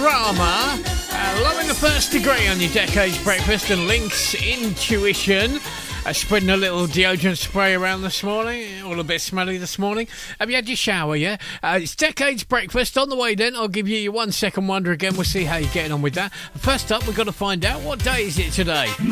Drama. Loving the First Degree on your Decades Breakfast, and Link's Intuition. Spreading a little deodorant spray around this morning. All a bit smelly this morning. Have you had your shower, yeah? It's Decades Breakfast. On the way then, I'll give you your 1 second wonder again. We'll see how you're getting on with that. First up, we've got to find out what day is it today.